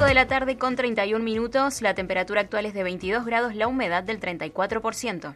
5 de la tarde con 31 minutos, la temperatura actual es de 22 grados, la humedad del 34%.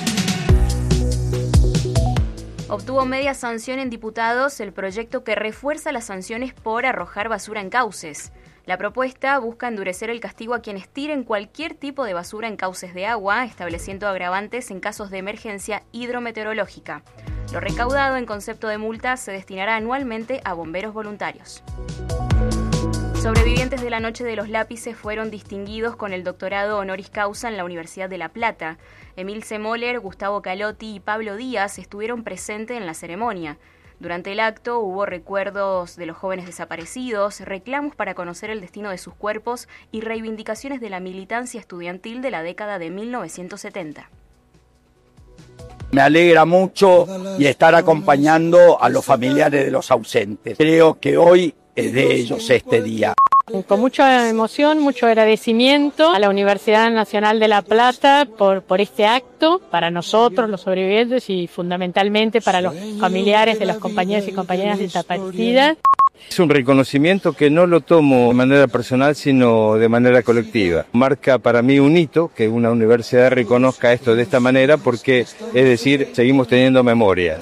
Obtuvo media sanción en diputados el proyecto que refuerza las sanciones por arrojar basura en cauces. La propuesta busca endurecer el castigo a quienes tiren cualquier tipo de basura en cauces de agua, estableciendo agravantes en casos de emergencia hidrometeorológica. Lo recaudado en concepto de multa se destinará anualmente a bomberos voluntarios. Sobrevivientes de la Noche de los Lápices fueron distinguidos con el doctorado honoris causa en la Universidad de La Plata. Emilce Moller, Gustavo Calotti y Pablo Díaz estuvieron presentes en la ceremonia. Durante el acto hubo recuerdos de los jóvenes desaparecidos, reclamos para conocer el destino de sus cuerpos y reivindicaciones de la militancia estudiantil de la década de 1970. Me alegra mucho y estar acompañando a los familiares de los ausentes. Creo que hoy es de ellos este día. Con mucha emoción, mucho agradecimiento a la Universidad Nacional de La Plata por este acto, para nosotros los sobrevivientes y fundamentalmente para los familiares de los compañeros y compañeras desaparecidas. Es un reconocimiento que no lo tomo de manera personal, sino de manera colectiva. Marca para mí un hito que una universidad reconozca esto de esta manera porque, es decir, seguimos teniendo memoria.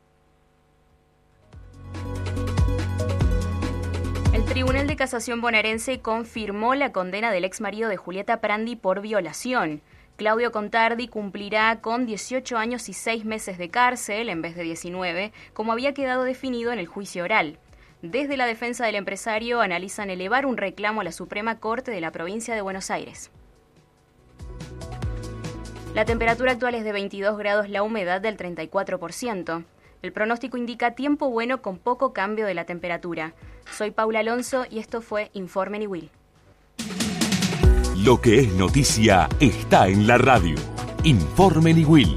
El Tribunal de Casación bonaerense confirmó la condena del exmarido de Julieta Prandi por violación. Claudio Contardi cumplirá con 18 años y 6 meses de cárcel en vez de 19, como había quedado definido en el juicio oral. Desde la defensa del empresario analizan elevar un reclamo a la Suprema Corte de la provincia de Buenos Aires. La temperatura actual es de 22 grados, la humedad del 34%. El pronóstico indica tiempo bueno con poco cambio de la temperatura. Soy Paula Alonso y esto fue Informe Niwil. Lo que es noticia está en la radio. Informe Niwil.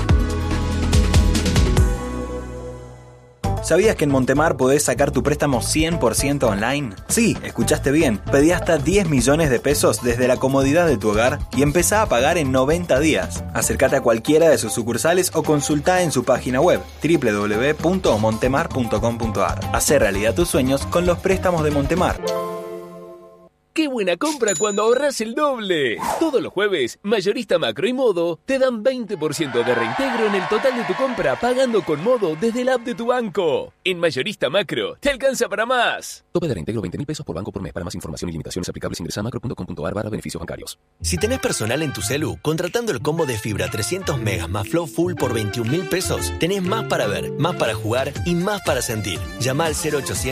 ¿Sabías que en Montemar podés sacar tu préstamo 100% online? Sí, escuchaste bien. Pedí hasta 10 millones de pesos desde la comodidad de tu hogar y empezá a pagar en 90 días. Acércate a cualquiera de sus sucursales o consultá en su página web www.montemar.com.ar. Hacé realidad tus sueños con los préstamos de Montemar. ¡Qué buena compra cuando ahorras el doble! Todos los jueves, Mayorista Macro y Modo te dan 20% de reintegro en el total de tu compra pagando con Modo desde el app de tu banco. En Mayorista Macro, te alcanza para más. Tope de reintegro 20.000 pesos por banco por mes. Para más información y limitaciones aplicables ingresa a macro.com.ar/beneficios bancarios. Si tenés personal en tu celu, contratando el combo de fibra 300 megas más Flow Full por 21.000 pesos, tenés más para ver, más para jugar y más para sentir. Llama al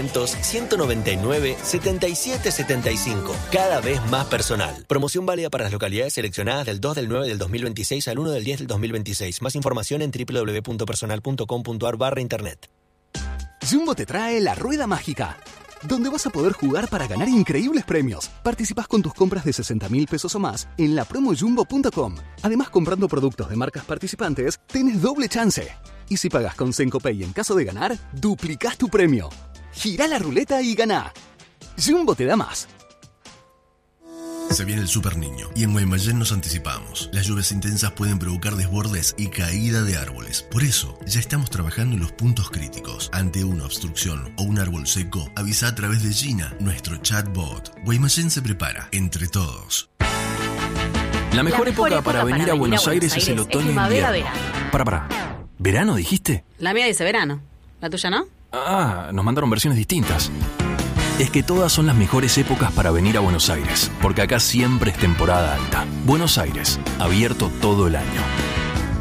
0800-199-7775. Cada vez más personal. Promoción válida para las localidades seleccionadas del 2 del 9 del 2026 al 1 del 10 del 2026. Más información en www.personal.com.ar/internet. Jumbo te trae la Rueda Mágica, donde vas a poder jugar para ganar increíbles premios. Participás con tus compras de 60.000 pesos o más en la promojumbo.com. Además, comprando productos de marcas participantes, tenés doble chance. Y si pagás con Sencopay en caso de ganar, duplicás tu premio. Girá la ruleta y ganá. Jumbo te da más. Se viene el Super Niño y en Guaymallén nos anticipamos. Las lluvias intensas pueden provocar desbordes y caída de árboles. Por eso, ya estamos trabajando en los puntos críticos. Ante una obstrucción o un árbol seco, avisa a través de Gina, nuestro chatbot. Guaymallén se prepara, entre todos. La mejor época para venir a Buenos Aires es el otoño e invierno. Para. ¿Verano dijiste? La mía dice verano. ¿La tuya no? Ah, nos mandaron versiones distintas. Es que todas son las mejores épocas para venir a Buenos Aires, porque acá siempre es temporada alta. Buenos Aires, abierto todo el año.